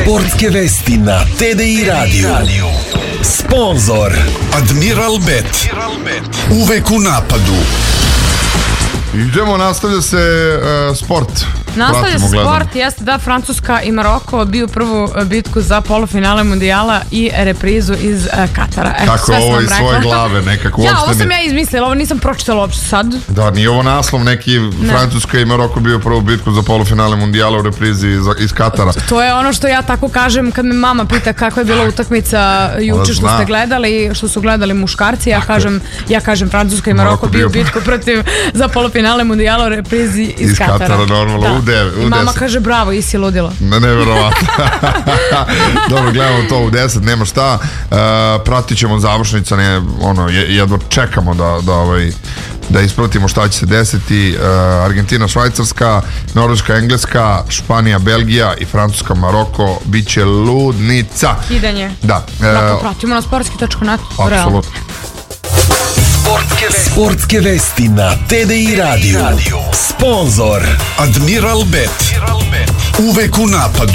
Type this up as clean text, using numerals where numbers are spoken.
Sportske vesti na TDI Radio. Sponzor Admiral Bet. Uvek u napadu. Idemo, nastavlja se sport. Nastavlja se sport, jeste da Francuska i Maroko biju prvu bitku za polufinale mundijala i reprizu iz Katara. Kako je ovo iz svoje glave nekako? Ovo sam ja izmislila, ovo nisam pročitala uopšte sad. Da, nije ovo naslov neki Francuska i Maroko biju prvu bitku za polufinale mundijala u reprizi iz Katara. To je ono što ja tako kažem kad me mama pita kakva je bila utakmica juče što ste gledali, što su gledali muškarci, ja kažem Francuska i Maroko biju bitku protiv za polufinale mundijala u reprizi iz Katara. Normalno. I mama kaže bravo, isi ludila. Neverovatno. Dobro, gledamo to u 10, nema šta. Pratit ćemo završnica, jedva čekamo da ispratimo šta će se desiti. Argentina, Švajcarska, Norveška, Engleska, Španija, Belgija i Francuska, Maroko. Biće ludnica. Idanje. Da. Pratimo na sportski.net. Apsolutno. Sportske vesti na TDI Radio. Sponzor Admiral Bet. Uvek u napadu.